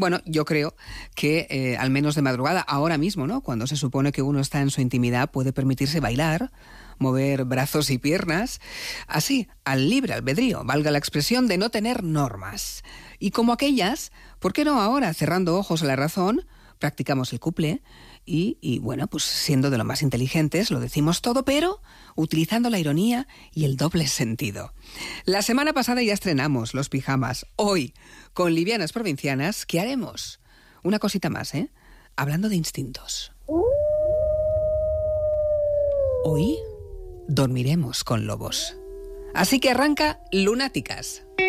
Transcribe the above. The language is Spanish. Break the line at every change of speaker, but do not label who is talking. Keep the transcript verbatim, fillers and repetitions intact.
bueno, yo creo que eh, al menos de madrugada, ahora mismo, ¿no? Cuando se supone que uno está en su intimidad, puede permitirse bailar, mover brazos y piernas, así, al libre albedrío, valga la expresión de no tener normas. Y como aquellas, ¿por qué no ahora, cerrando ojos a la razón, practicamos el couple y, y, bueno, pues siendo de lo más inteligentes, lo decimos todo, pero utilizando la ironía y el doble sentido. La semana pasada ya estrenamos los pijamas. Hoy, con Livianas Provincianas, ¿qué haremos? Una cosita más, ¿eh? Hablando de instintos. Hoy dormiremos con lobos. Así que arranca Lunáticas.